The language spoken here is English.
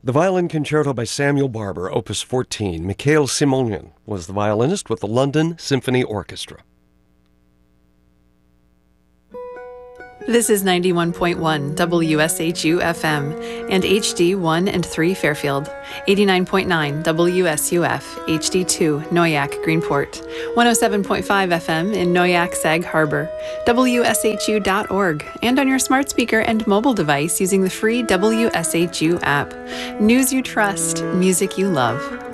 The Violin Concerto by Samuel Barber, Opus 14. Mikhail Simonyan was the violinist with the London Symphony Orchestra. This is 91.1 WSHU FM and HD 1 and 3 Fairfield, 89.9 WSUF HD 2 Noyak Greenport, 107.5 FM in Noyak Sag Harbor, WSHU.org, and on your smart speaker and mobile device using the free WSHU app. News you trust, music you love.